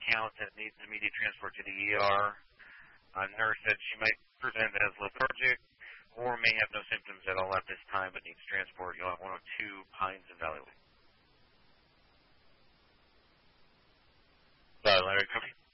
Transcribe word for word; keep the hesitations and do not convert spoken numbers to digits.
count that needs immediate transport to the E R. A nurse said she might present as lethargic or may have no symptoms at all at this time but needs transport. You'll have one oh two Pines and Valley Way. Uh, Larry, copy.